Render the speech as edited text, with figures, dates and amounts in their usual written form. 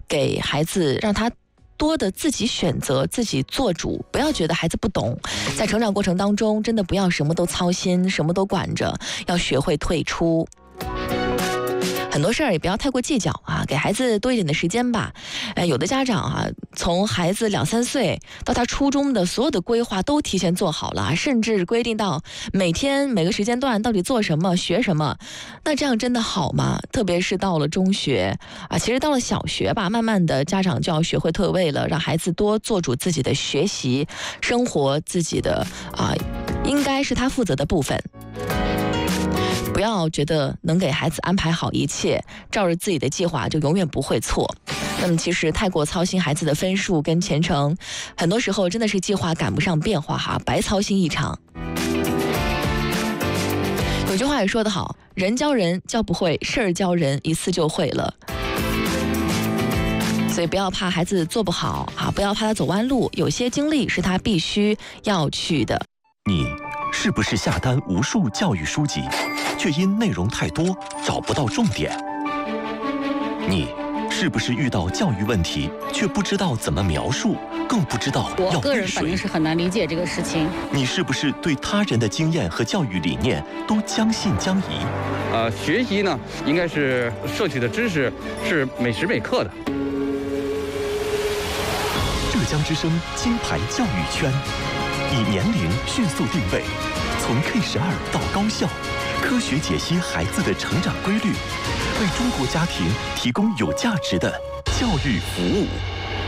给孩子让他多的自己选择，自己做主，不要觉得孩子不懂。在成长过程当中，真的不要什么都操心，什么都管着，要学会退出。很多事儿也不要太过计较啊，给孩子多一点的时间吧。有的家长啊，从孩子2、3岁到他初中的所有的规划都提前做好了，甚至规定到每天每个时间段到底做什么、学什么。那这样真的好吗？特别是到了中学啊，其实到了小学吧，慢慢的家长就要学会退位了，让孩子多做主自己的学习、生活，自己的应该是他负责的部分。不要觉得能给孩子安排好一切，照着自己的计划就永远不会错。那么其实太过操心孩子的分数跟前程，很多时候真的是计划赶不上变化哈，白操心一场。有句话也说得好，人教人教不会，事儿教人一次就会了。所以不要怕孩子做不好啊，不要怕他走弯路，有些经历是他必须要去的。 你是不是下单无数教育书籍，却因内容太多找不到重点？你是不是遇到教育问题，却不知道怎么描述，更不知道要我个人反正是很难理解这个事情。 你是不是对他人的经验和教育理念都将信将疑？ 学习呢，应该是摄取的知识是每时每刻的。 浙江之声金牌教育圈，以年龄迅速定位，从 K12到高校，科学解析孩子的成长规律，为中国家庭提供有价值的教育服务。